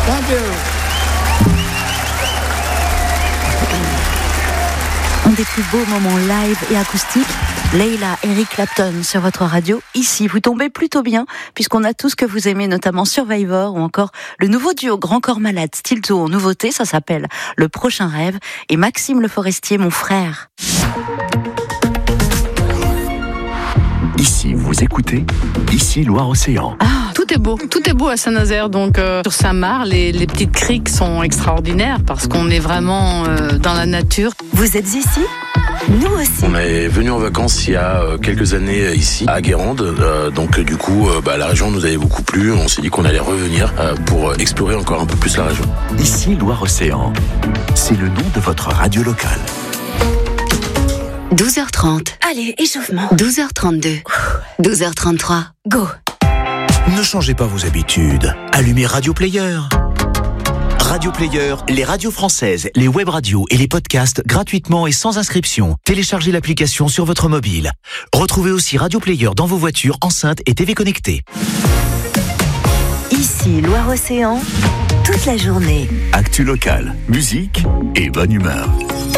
Thank you. Un des plus beaux moments live et acoustiques, Leila, Eric Clapton sur votre radio. Ici, vous tombez plutôt bien, puisqu'on a tout ce que vous aimez, notamment Survivor ou encore le nouveau duo Grand Corps Malade, Stilzo en nouveauté, ça s'appelle Le Prochain Rêve, et Maxime Le Forestier, mon frère. Ici, vous écoutez, ici Loire-Océan. Tout est beau à Saint-Nazaire. Donc sur Saint-Marc, les petites criques sont extraordinaires parce qu'on est vraiment dans la nature. Vous êtes ici ? Nous aussi. On est venu en vacances il y a quelques années ici à Guérande, donc du coup la région nous avait beaucoup plu. On s'est dit qu'on allait revenir pour explorer encore un peu plus la région. Ici Loire-Océan, c'est le nom de votre radio locale. 12h30. Allez, échauffement. 12h32. 12h33. Go. Ne changez pas vos habitudes. Allumez Radio Player. Radio Player, les radios françaises, les web radios et les podcasts gratuitement et sans inscription. Téléchargez l'application sur votre mobile. Retrouvez aussi Radio Player dans vos voitures, enceintes et TV connectées. Ici Loire-Océan, toute la journée. Actu local, musique et bonne humeur.